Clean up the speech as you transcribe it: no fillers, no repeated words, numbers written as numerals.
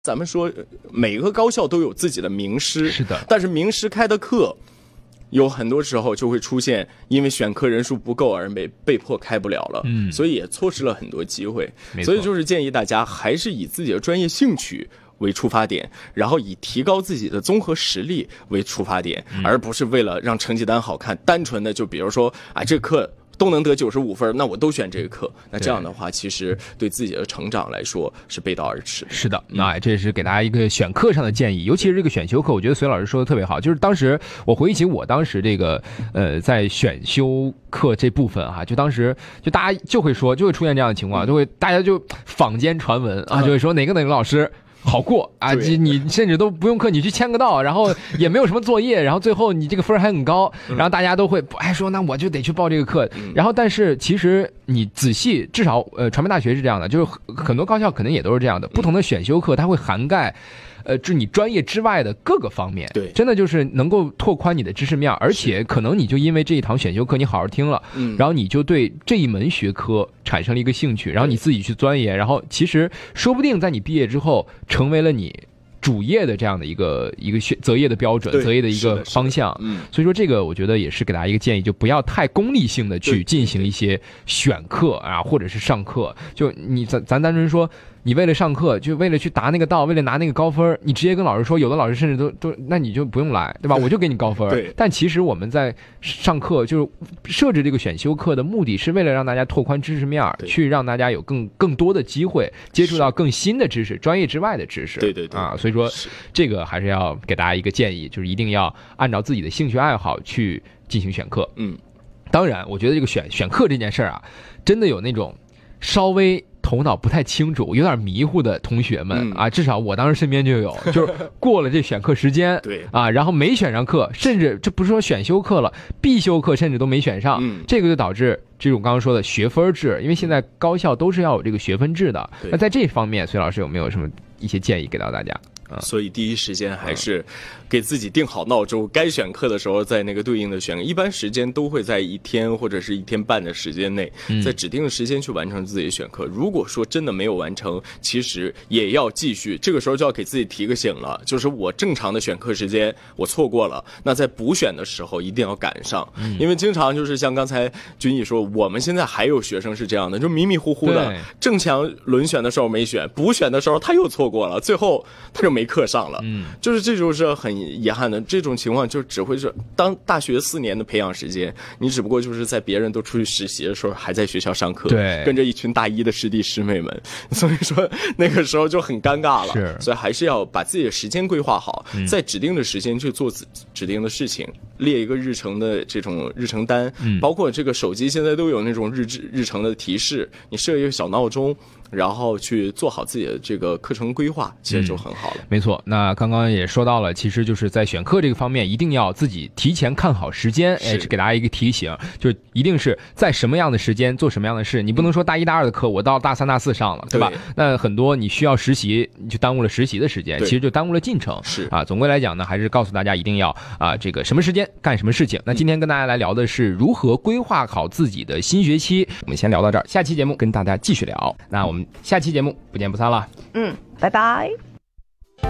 咱们说每个高校都有自己的名师， 是的， 但是名师开的课有很多时候就会出现因为选课人数不够而被迫开不了了，所以也错失了很多机会。所以就是建议大家还是以自己的专业兴趣为出发点，然后以提高自己的综合实力为出发点，而不是为了让成绩单好看，单纯的就比如说啊，这课都能得95分，那我都选这个课。那这样的话，其实对自己的成长来说是背道而驰。 是的，那这是给大家一个选课上的建议，尤其是这个选修课，我觉得隋老师说的特别好。就是当时我回忆起我当时这个在选修课这部分啊，就当时就大家就会说，就会出现这样的情况，就会大家就坊间传闻啊，就会说哪个老师好过啊！你甚至都不用课，你去签个到，然后也没有什么作业，然后最后你这个分还很高，然后大家都会说那我就得去报这个课。然后但是其实你仔细，至少传媒大学是这样的，就是很多高校可能也都是这样的，不同的选修课它会涵盖就你专业之外的各个方面， 对， 真的就是能够拓宽你的知识面，而且可能你就因为这一堂选修课你好好听了，然后你就对这一门学科产生了一个兴趣，然后你自己去钻研，然后其实说不定在你毕业之后成为了你主业的这样的一个择业的标准，择业的一个方向。所以说这个我觉得也是给大家一个建议，就不要太功利性的去进行一些选课啊，或者是上课。就咱单纯说，你为了上课，就为了去达那个道，为了拿那个高分，你直接跟老师说，有的老师甚至都那你就不用来，对吧？我就给你高分。 对。 但其实我们在上课就是设置这个选修课的目的是为了让大家拓宽知识面，去让大家有更多的机会接触到更新的知识，专业之外的知识。 对啊，所以说这个还是要给大家一个建议，就是一定要按照自己的兴趣爱好去进行选课。当然，我觉得这个选课这件事啊，真的有那种稍微头脑不太清楚、有点迷糊的同学们啊，至少我当时身边就有，就是过了这选课时间， 对啊，然后没选上课，甚至这不是说选修课了，必修课甚至都没选上，这个就导致这种刚刚说的学分制，因为现在高校都是要有这个学分制的。那在这方面，隋老师有没有什么一些建议给到大家？ 所以第一时间还是给自己定好闹钟，该选课的时候在那个对应的选，一般时间都会在1天或者是1天半的时间内，在指定的时间去完成自己的选课。如果说真的没有完成，其实也要继续，这个时候就要给自己提个醒了，就是我正常的选课时间我错过了，那在补选的时候一定要赶上，因为经常就是像刚才君毅说，我们现在还有学生是这样的，就迷迷糊糊的，正强轮选的时候没选，补选的时候他又错过了，最后他就没课上了，就是这就是很遗憾的。这种情况就只会是当大学4年的培养时间，你只不过就是在别人都出去实习的时候还在学校上课， 对， 跟着一群大一的师弟师妹们，所以说那个时候就很尴尬了。所以还是要把自己的时间规划好，在指定的时间去做指定的事情，列一个日程的这种日程单，包括这个手机现在都有那种日程的提示，你设一个小闹钟，然后去做好自己的这个课程规划，其实就很好了。 没错，那刚刚也说到了，其实就是在选课这个方面，一定要自己提前看好时间，给大家一个提醒，就一定是在什么样的时间做什么样的事。你不能说大1大2的课我到大3大4上了，对吧？那很多你需要实习，你就耽误了实习的时间，其实就耽误了进程。 是啊，总归来讲呢，还是告诉大家一定要这个什么时间干什么事情。那今天跟大家来聊的是如何规划好自己的新学期，我们先聊到这儿，下期节目跟大家继续聊。那我们下期节目不见不散了。 拜拜。